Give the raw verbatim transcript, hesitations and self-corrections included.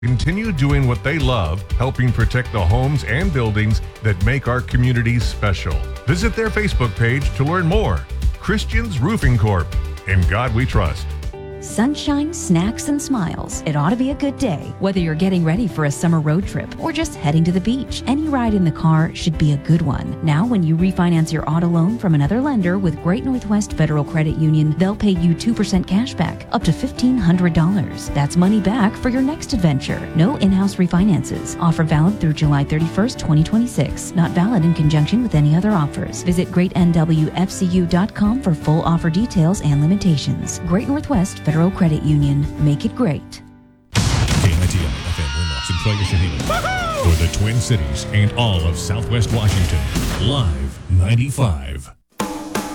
continue doing what they love, helping protect the homes and buildings that make our communities special. Visit their Facebook page to learn more. Christians Roofing Corp. In God we trust. Sunshine, snacks, and smiles. It ought to be a good day, whether you're getting ready for a summer road trip or just heading to the beach. Any ride in the car should be a good one. Now, when you refinance your auto loan from another lender with Great Northwest Federal Credit Union, they'll pay you two percent cash back, up to fifteen hundred dollars. That's money back for your next adventure. No in-house refinances. Offer valid through July thirty-first, twenty twenty-six. Not valid in conjunction with any other offers. Visit great N W F C U dot com for full offer details and limitations. Great Northwest Federal Credit Union. Make it great. K N I T I F M Winlock, Centralia, Shaheen. For the Twin Cities and all of Southwest Washington. Live ninety-five.